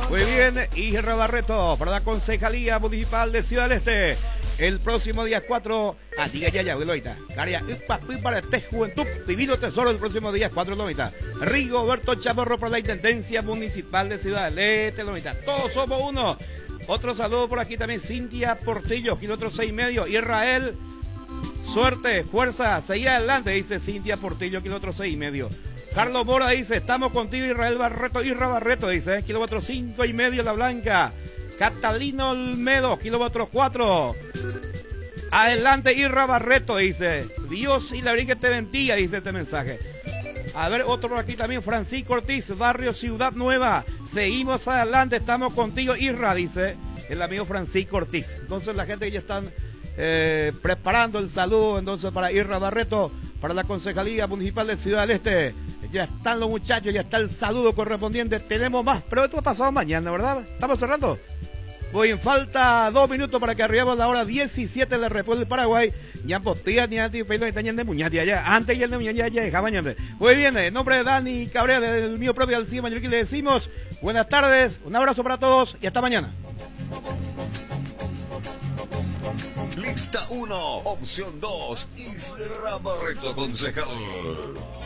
Muy bien, Isra Barreto para la Concejalía Municipal de Ciudad del Este. El próximo día 4, diga ya, Veloita. Caria, para este juventud, divino tesoro el próximo día 4, Lomita. Rigoberto Chamorro para la Intendencia Municipal de Ciudad del Este, Lomita. Todos somos uno. Otro saludo por aquí también, Cintia Portillo, kilómetro 6,5. Israel, suerte, fuerza, seguí adelante, dice Cintia Portillo, kilómetro 6,5. Carlos Mora dice, estamos contigo, Israel Barreto, Isra Barreto, dice, kilómetro 5,5, La Blanca. Catalino Olmedo, kilómetro 4. Adelante, Isra Barreto, dice. Dios y la Virgen te bendiga, dice este mensaje. A ver, otro por aquí también, Francisco Ortiz, barrio Ciudad Nueva. Seguimos adelante, estamos contigo, Isra, dice el amigo Francisco Ortiz. Entonces la gente que ya están preparando el saludo, entonces para Isra Barreto, para la Concejalía Municipal de Ciudad del Este. Ya están los muchachos, ya está el saludo correspondiente. Tenemos más, pero esto ha pasado mañana, ¿verdad? ¿Estamos cerrando? Pues falta 2 minutos para que arribemos la hora 17 de la República del Paraguay. Ya postea ni antes de muñati allá. Antes ya de muñati ya dejaba mañana. Muy bien, en nombre de Dani Cabrera, del mío propio Alcima Mayorquí, le decimos buenas tardes, un abrazo para todos y hasta mañana. Lista 1, opción 2, Isra Barreto, concejal.